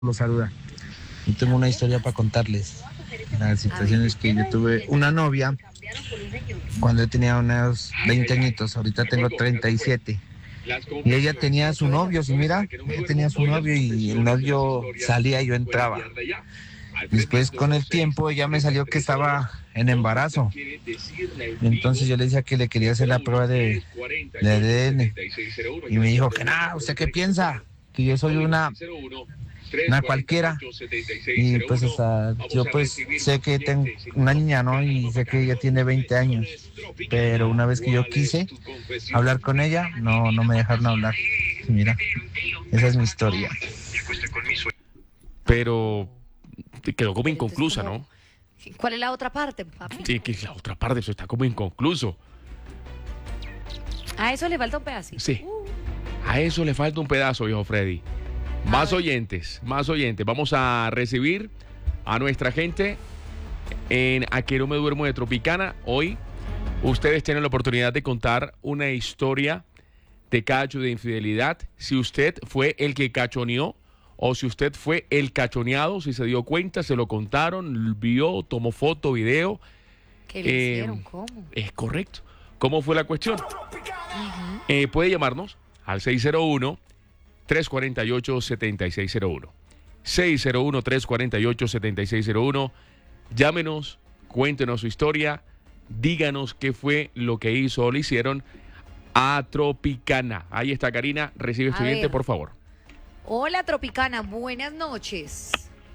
lo saluda. Yo tengo una historia para contarles. La situación es que yo tuve una novia cuando yo tenía unos 20 añitos, ahorita tengo 37. Y ella tenía su novio, si mira, ella tenía su novio y el novio salía y yo entraba. Después con el tiempo ella me salió que estaba en embarazo. Entonces yo le decía que le quería hacer la prueba de ADN. Y me dijo que nada, ¿usted qué piensa? Que yo soy una cualquiera. Y pues yo pues sé que tengo una niña, ¿no? Y sé que ella tiene 20 años. Pero una vez que yo quise hablar con ella, no me dejaron hablar. Mira, esa es mi historia. Pero quedó como Pero entonces, inconclusa, ¿no? ¿cuál es la otra parte, papi? Sí, que la otra parte, eso está como inconcluso. A eso le falta un pedacito. Sí. A eso le falta un pedazo, viejo Freddy. Más oyentes, más oyentes. Vamos a recibir a nuestra gente en A que no me duermo de Tropicana. Hoy ustedes tienen la oportunidad de contar una historia de cacho, de infidelidad. Si usted fue el que cachoneó o si usted fue el cachoneado, si se dio cuenta, se lo contaron, vio, tomó foto, video. ¿Qué le hicieron? ¿Cómo? Es correcto. ¿Cómo fue la cuestión? Puede llamarnos al 601-348-7601. 601-348-7601. Llámenos, cuéntenos su historia, díganos qué fue lo que hizo o le hicieron a Tropicana. Ahí está Karina, recibe estudiante, por favor. Hola, Tropicana, buenas noches.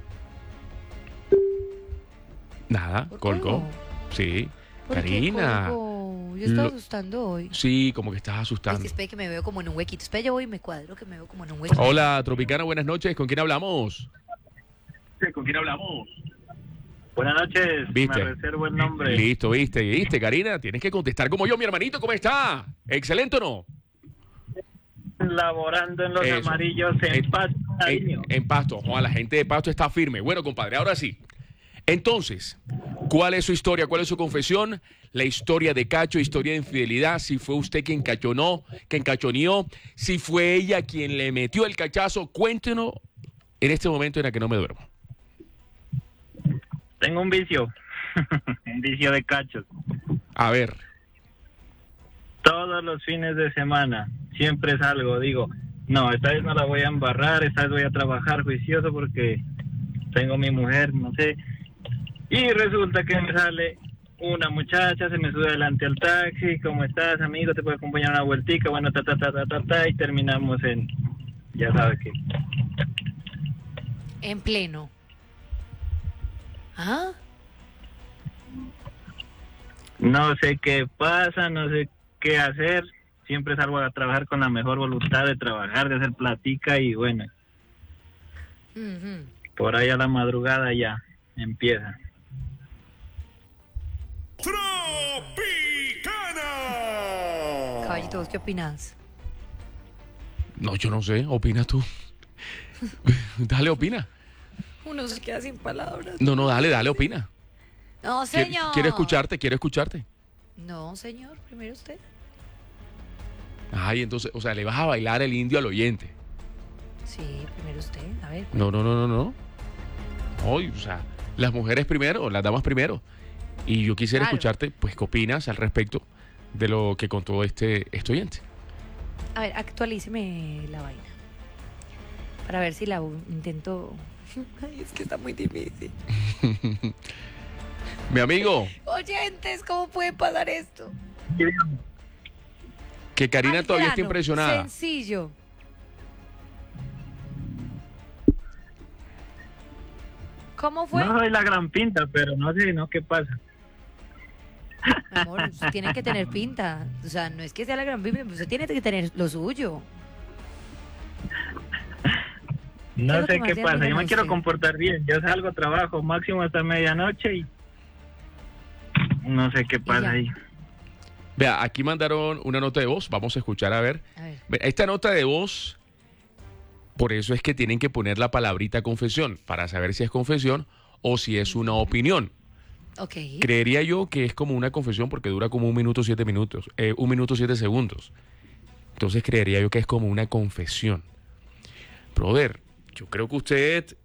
Nada, colgó. Sí. ¿Por qué Karina. colgó? Yo estaba asustando hoy. Sí, como que estás Es asustando. que espera que me veo como en un huequito. Espera, yo voy y me cuadro que me veo como en un huequito. Hola, Tropicana, buenas noches. ¿Con quién hablamos? ¿Con quién hablamos? Buenas noches, ¿Viste? me reservo el nombre. Listo, viste, Karina. Tienes que contestar como yo, mi hermanito. ¿Cómo está? ¿Excelente o no? Laborando en los Eso. amarillos en Pasto, cariño. En Pasto. Juan, la gente de Pasto está firme. Bueno, compadre, ahora sí. Entonces, ¿cuál es su historia? ¿Cuál es su confesión? La historia de cacho, historia de infidelidad. Si fue usted quien cachonó, quien cachoneó. Si fue ella quien le metió el cachazo. Cuéntenos en este momento en la que no me duermo. Tengo un vicio, un vicio de cachos. A ver. Todos los fines de semana, siempre salgo, digo, no, esta vez no la voy a embarrar, esta vez voy a trabajar juicioso porque tengo mi mujer, no sé. Y resulta que me sale una muchacha, se me sube delante al taxi, ¿cómo estás, amigo? ¿Te puedo acompañar una vueltica? Bueno, y terminamos en, ya sabes qué. En pleno. ¿Ah? No sé qué pasa, no sé qué hacer. Siempre salgo a trabajar con la mejor voluntad de trabajar, de hacer platica y bueno, por ahí a la madrugada ya empieza. Caballito, ¿vos qué opinas? No, yo no sé. ¿Opinas tú? Dale, opina. Uno se queda sin palabras. No, dale, opina. No, señor. Quiero escucharte. No, señor, primero usted. Ay, entonces, o sea, le vas a bailar el indio al oyente. Sí, primero usted. A ver. No. Hoy, o sea, las mujeres primero, las damas primero. Y yo quisiera escucharte, pues, ¿qué opinas al respecto de lo que contó este oyente? A ver, actualíceme la vaina. Para ver si la intento. Ay, es que está muy difícil. Mi amigo, Oyentes, ¿cómo puede pasar esto? que Karina Al todavía está grano, impresionada. Sencillo. ¿Cómo fue? No soy la gran pinta, pero no sé, ¿no? ¿Qué pasa? Mi amor, usted tiene que tener pinta. O sea, no es que sea la gran pinta, usted tiene que tener lo suyo. No lo sé que qué más le pasa, admiran yo a me quiero usted? comportar bien. Yo salgo, trabajo máximo hasta medianoche y no sé qué ya. pasa ahí. Vea, aquí mandaron una nota de voz. Vamos a escuchar, a ver. A ver. Ve, esta nota de voz, por eso es que tienen que poner la palabrita confesión, para saber si es confesión o si es una opinión. Ok. Creería yo que es como una confesión porque dura como 1 minuto 7 minutos, 1 minuto 7 segundos. Entonces creería yo que es como una confesión. Brother, Yo creo que usted